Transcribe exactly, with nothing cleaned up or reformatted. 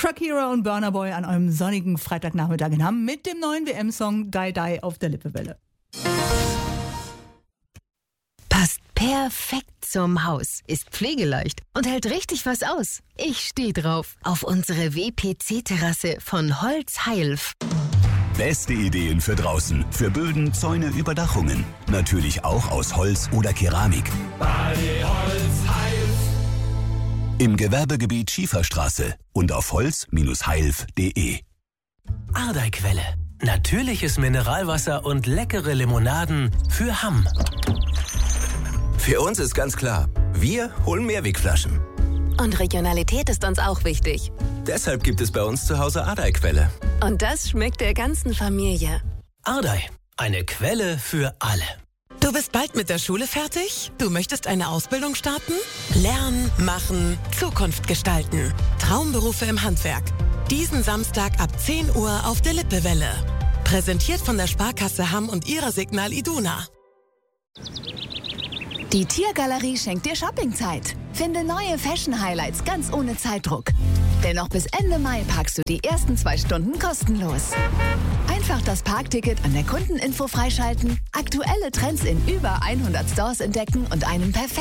Shakira und Burna Boy an einem sonnigen Freitagnachmittag in Hamm mit dem neuen W M-Song Die Die auf der Lippewelle. Passt perfekt zum Haus, ist pflegeleicht und hält richtig was aus. Ich stehe drauf. Auf unsere W P C-Terrasse von Holz Heilf. Beste Ideen für draußen, für Böden, Zäune, Überdachungen. Natürlich auch aus Holz oder Keramik. Bei Holz Heilf. Im Gewerbegebiet Schieferstraße und auf holz Bindestrich heilf punkt de. Ardeiquelle. Natürliches Mineralwasser und leckere Limonaden für Hamm. Für uns ist ganz klar, wir holen Mehrwegflaschen. Und Regionalität ist uns auch wichtig. Deshalb gibt es bei uns zu Hause Ardeiquelle. Und das schmeckt der ganzen Familie. Ardei, eine Quelle für alle. Du bist bald mit der Schule fertig? Du möchtest eine Ausbildung starten? Lernen, machen, Zukunft gestalten. Traumberufe im Handwerk. Diesen Samstag ab zehn Uhr auf der Lippewelle. Präsentiert von der Sparkasse Hamm und ihrer Signal Iduna. Die Tiergalerie schenkt dir Shoppingzeit. Finde neue Fashion-Highlights ganz ohne Zeitdruck. Denn noch bis Ende Mai parkst du die ersten zwei Stunden kostenlos. Einfach das Parkticket an der Kundeninfo freischalten, aktuelle Trends in über hundert Stores entdecken und einen perfekten